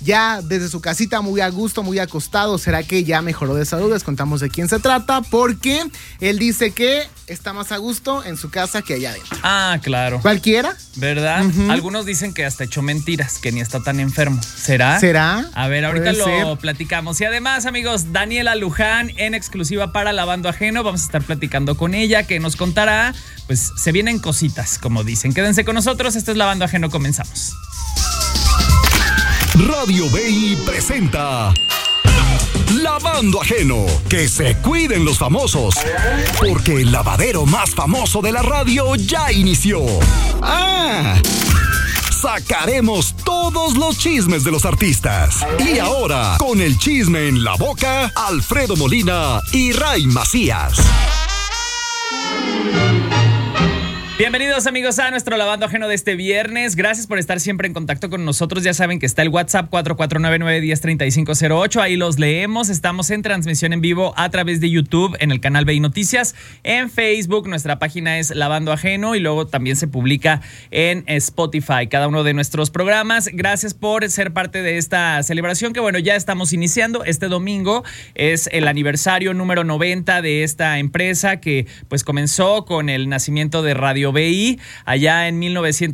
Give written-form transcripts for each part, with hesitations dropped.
ya desde su casita muy a gusto, muy acostado. ¿Será que ya mejoró de salud? Les contamos de quién se trata, porque él dice que está más a gusto en su casa que allá adentro. Ah, claro. ¿Cualquiera? ¿Verdad? Uh-huh. Algunos dicen que hasta echó mentiras, que ni está tan enfermo. ¿Será? ¿Será? A ver, ahorita lo platicamos. Y además, amigos, Daniela Luján, en exclusiva para Lavando Ajeno, vamos a estar platicando con ella, que nos contará, pues se vienen cositas, como dicen. Quédense con nosotros, esto es Lavando Ajeno, comenzamos. Radio BI presenta Lavando Ajeno. Que se cuiden los famosos, porque el lavadero más famoso de la radio ya inició. Sacaremos todos los chismes de los artistas. Y ahora, con el chisme en la boca, Alfredo Molina y Ray Macías. Bienvenidos, amigos, a nuestro Lavando Ajeno de este viernes. Gracias por estar siempre en contacto con nosotros. Ya saben que está el WhatsApp 4499103508. Ahí los leemos. Estamos en transmisión en vivo a través de YouTube en el canal BI Noticias. En Facebook nuestra página es Lavando Ajeno y luego también se publica en Spotify cada uno de nuestros programas. Gracias por ser parte de esta celebración que, bueno, ya estamos iniciando. Este domingo es el aniversario número 90 de esta empresa que pues comenzó con el nacimiento de Radio BI allá en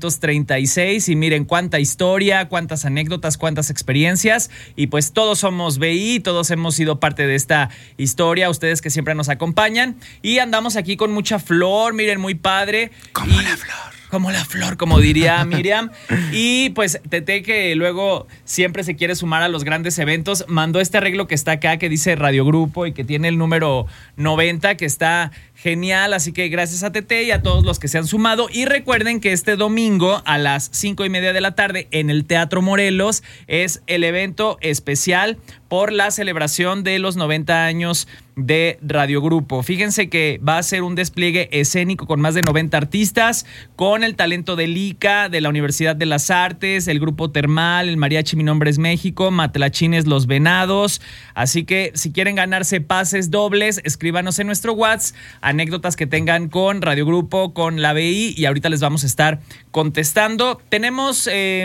1936 y miren cuánta historia, cuántas anécdotas, cuántas experiencias y pues todos somos BI, todos hemos sido parte de esta historia, ustedes que siempre nos acompañan y andamos aquí con mucha flor, miren, muy padre. Como la flor. Como la flor, como diría Miriam. Y pues Tete, que luego siempre se quiere sumar a los grandes eventos, mandó este arreglo que está acá, que dice Radio Grupo y que tiene el número 90, que está genial. Así que gracias a Tete y a todos los que se han sumado. Y recuerden que este domingo a las 5:30 de la tarde en el Teatro Morelos es el evento especial por la celebración de los 90 años de Radio Grupo. Fíjense que va a ser un despliegue escénico con más de 90 artistas, con el talento del ICA, de la Universidad de las Artes, el Grupo Termal, el Mariachi Mi Nombre es México, Matlachines Los Venados. Así que si quieren ganarse pases dobles, escríbanos en nuestro WhatsApp, anécdotas que tengan con Radio Grupo, con la BI, y ahorita les vamos a estar contestando. Tenemos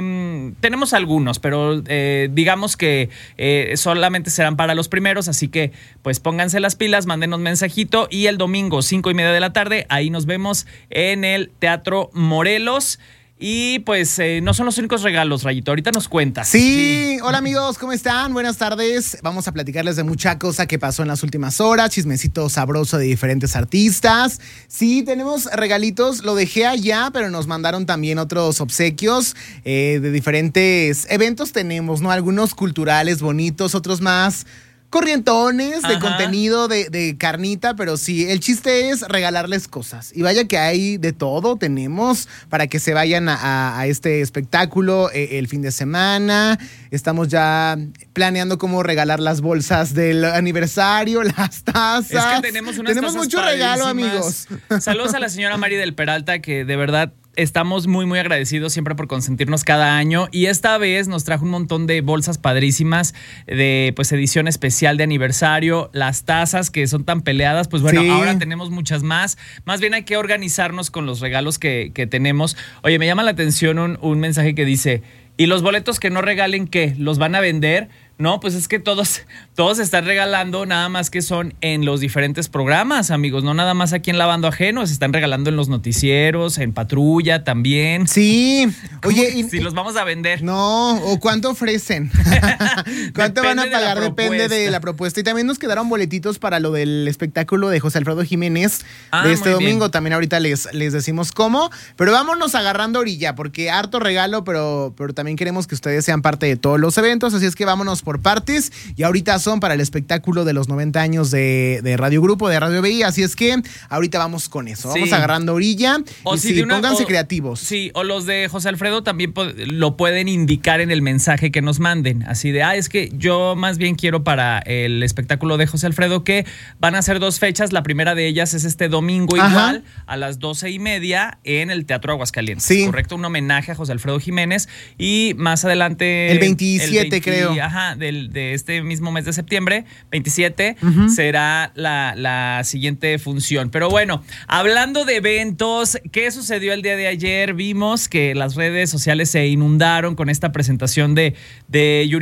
algunos, pero digamos que solamente serán para los primeros, así que pues pónganse las pilas, mándenos mensajito y el domingo 5:30 de la tarde ahí nos vemos en el Teatro Morelos. Y pues no son los únicos regalos, Rayito, ahorita nos cuentas. Sí, hola amigos, ¿cómo están? Buenas tardes. Vamos a platicarles de mucha cosa que pasó en las últimas horas, chismecito sabroso de diferentes artistas. Sí, tenemos regalitos, lo dejé allá, pero nos mandaron también otros obsequios de diferentes eventos tenemos, ¿no? Algunos culturales bonitos, otros más corrientones, de contenido, de carnita, pero sí, el chiste es regalarles cosas. Y vaya que hay de todo, tenemos para que se vayan a este espectáculo el fin de semana. Estamos ya planeando cómo regalar las bolsas del aniversario, las tazas. Es que tenemos mucho regalo, amigos. Saludos a la señora Mari del Peralta, que de verdad estamos muy, muy agradecidos siempre por consentirnos cada año y esta vez nos trajo un montón de bolsas padrísimas de pues edición especial de aniversario, las tazas que son tan peleadas, pues bueno, sí. Ahora tenemos muchas más bien hay que organizarnos con los regalos que tenemos. Oye, me llama la atención un mensaje que dice, ¿y los boletos que no regalen qué? ¿Los van a vender? No, pues es que todos están regalando, nada más que son en los diferentes programas, amigos, no nada más aquí en Lavando Ajeno, se están regalando en los noticieros, en Patrulla también. Sí. Oye, si los vamos a vender. No, o cuánto ofrecen. ¿Cuánto van a pagar? Depende de la propuesta. Y también nos quedaron boletitos para lo del espectáculo de José Alfredo Jiménez de este domingo. Bien. También ahorita les decimos cómo, pero vámonos agarrando orilla, porque harto regalo, pero también queremos que ustedes sean parte de todos los eventos, así es que vámonos por partes y ahorita son para el espectáculo de los 90 años de Radio Grupo, de Radio BI, así es que ahorita vamos con eso, vamos agarrando orilla y sí, pónganse creativos. Sí, o los de José Alfredo también lo pueden indicar en el mensaje que nos manden, así de, es que yo más bien quiero para el espectáculo de José Alfredo que van a ser 2 fechas, la primera de ellas es este domingo igual a las 12:30 en el Teatro Aguascalientes, sí. Correcto, un homenaje a José Alfredo Jiménez y más adelante el 27 creo. De este mismo mes de septiembre, 27, será la siguiente función. Pero bueno, hablando de eventos, ¿qué sucedió el día de ayer? Vimos que las redes sociales se inundaron con esta presentación de Yuri